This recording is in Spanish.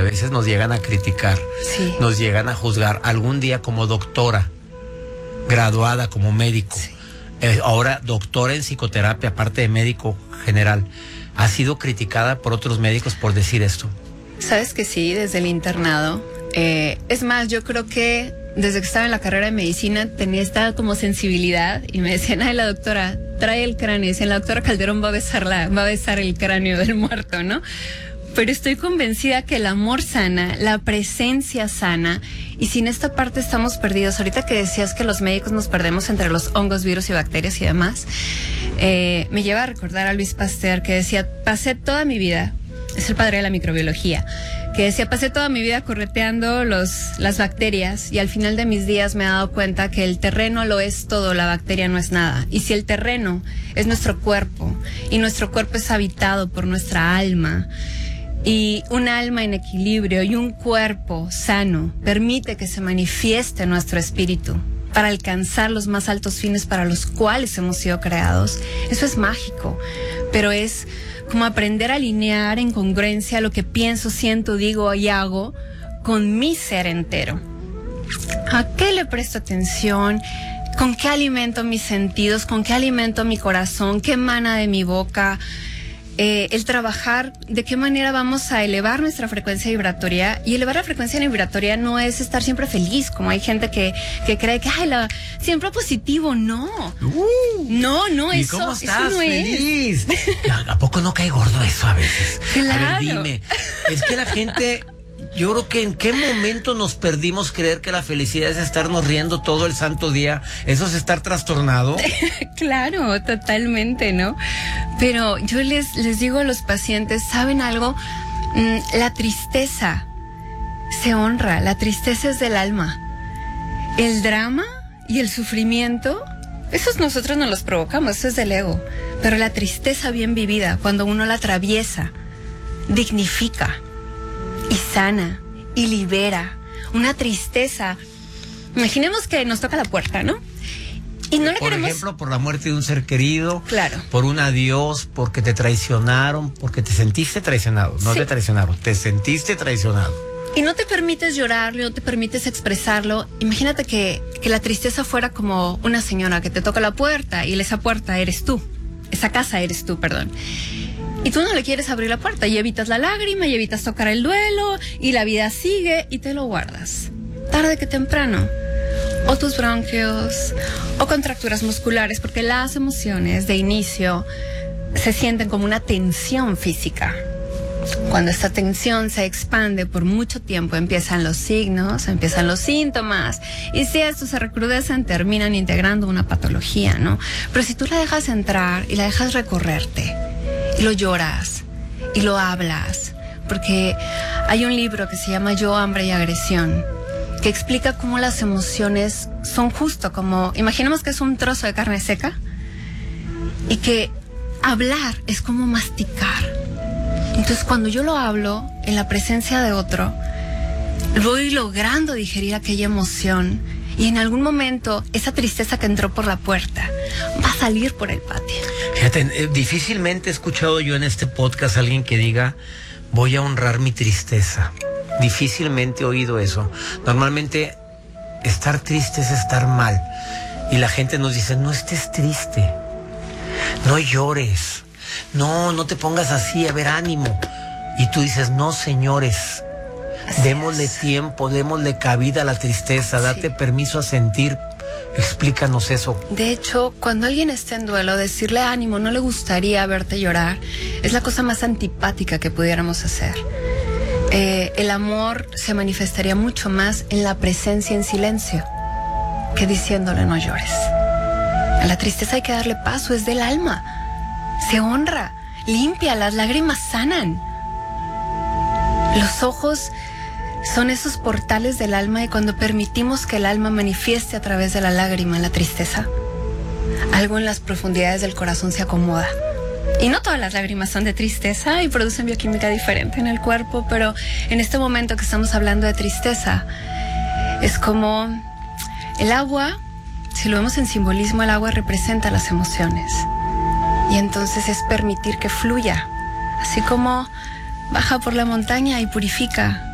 veces nos llegan a criticar, Sí. nos llegan a juzgar. Algún día como doctora, graduada como médico, Sí. Ahora doctora en psicoterapia, aparte de médico general, ¿ha sido criticada por otros médicos por decir esto? Sabes que sí, desde el internado. Es más, yo creo que desde que estaba en la carrera de medicina tenía esta como sensibilidad y me decían, ay, la doctora, trae el cráneo. Y decían, la doctora Calderón va a besar el cráneo del muerto, ¿no? Pero estoy convencida que el amor sana, la presencia sana, y sin esta parte estamos perdidos. Ahorita que decías que los médicos nos perdemos entre los hongos, virus y bacterias y demás, me lleva a recordar a Luis Pasteur, que decía, pasé toda mi vida, es el padre de la microbiología, que decía, pasé toda mi vida correteando las bacterias y al final de mis días me he dado cuenta que el terreno lo es todo, la bacteria no es nada. Y si el terreno es nuestro cuerpo y nuestro cuerpo es habitado por nuestra alma, y un alma en equilibrio y un cuerpo sano permite que se manifieste nuestro espíritu para alcanzar los más altos fines para los cuales hemos sido creados, eso es mágico, pero es como aprender a alinear en congruencia lo que pienso, siento, digo y hago con mi ser entero. ¿A qué le presto atención? ¿Con qué alimento mis sentidos? ¿Con qué alimento mi corazón? ¿Qué emana de mi boca? El trabajar, de qué manera vamos a elevar nuestra frecuencia vibratoria. Y elevar la frecuencia vibratoria no es estar siempre feliz, como hay gente que cree que siempre positivo. No, no, ¿Y eso, cómo estás? eso no Feliz. ¿A poco no cae gordo eso a veces? Claro. A ver, dime, es que la gente, yo creo que en qué momento nos perdimos creer que la felicidad es estarnos riendo todo el santo día, eso es estar trastornado. Claro, totalmente, ¿no? Pero yo les digo a los pacientes, ¿saben algo? La tristeza se honra, la tristeza es del alma. El drama y el sufrimiento, esos nosotros nos los provocamos, eso es del ego. Pero la tristeza bien vivida, cuando uno la atraviesa, dignifica y sana y libera. Una tristeza, imaginemos que nos toca la puerta, ¿no? Y no le por queremos... ejemplo, por la muerte de un ser querido, Claro. por un adiós, porque te traicionaron, porque te sentiste traicionado, no Sí. te traicionaron, te sentiste traicionado. Y no te permites llorarlo, no te permites expresarlo. Imagínate que la tristeza fuera como una señora que te toca la puerta y esa puerta eres tú, esa casa eres tú, perdón. Y tú no le quieres abrir la puerta y evitas la lágrima y evitas tocar el duelo y la vida sigue y te lo guardas. Tarde que temprano. O tus bronquios, o contracturas musculares, porque las emociones de inicio se sienten como una tensión física. Cuando esta tensión se expande por mucho tiempo, empiezan los signos, empiezan los síntomas, y si estos se recrudecen, terminan integrando una patología, ¿no? Pero si tú la dejas entrar y la dejas recorrerte, y lo lloras, y lo hablas, porque hay un libro que se llama Yo, Hambre y Agresión, que explica cómo las emociones son justo como, imaginemos que es un trozo de carne seca y que hablar es como masticar. Entonces cuando yo lo hablo en la presencia de otro, voy logrando digerir aquella emoción y en algún momento esa tristeza que entró por la puerta va a salir por el patio. Fíjate, difícilmente he escuchado yo en este podcast a alguien que diga, voy a honrar mi tristeza. Difícilmente he oído eso. Normalmente estar triste es estar mal. Y la gente nos dice, no estés triste, no llores, no te pongas así, a ver, ánimo. Y tú dices, no, señores, démosle tiempo, démosle cabida a la tristeza, date permiso a sentir. Explícanos eso. De hecho, cuando alguien está en duelo, decirle ánimo, no le gustaría verte llorar, es la cosa más antipática que pudiéramos hacer. El amor se manifestaría mucho más en la presencia en silencio que diciéndole no llores. A la tristeza hay que darle paso, es del alma. Se honra, limpia, las lágrimas sanan. Los ojos son esos portales del alma y cuando permitimos que el alma manifieste a través de la lágrima la tristeza, algo en las profundidades del corazón se acomoda. Y no todas las lágrimas son de tristeza y producen bioquímica diferente en el cuerpo, pero en este momento que estamos hablando de tristeza, es como el agua, si lo vemos en simbolismo, el agua representa las emociones. Y entonces es permitir que fluya, así como baja por la montaña y purifica